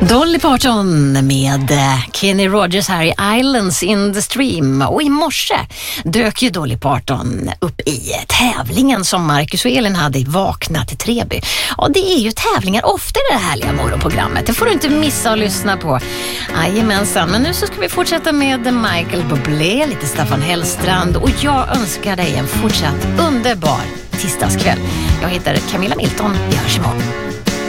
Dolly Parton med Kenny Rogers här i Islands in the Stream. Och i morse dök ju Dolly Parton upp i tävlingen som Marcus och Elin hade i Vakna till Treby. Och det är ju tävlingar ofta i det härliga morgonprogrammet. Det får du inte missa att lyssna på. Jajamensan, men nu så ska vi fortsätta med Michael Bublé, lite Staffan Hellstrand. Och jag önskar dig en fortsatt underbar tisdagskväll. Jag heter Camilla Milton, vi hörs imorgon.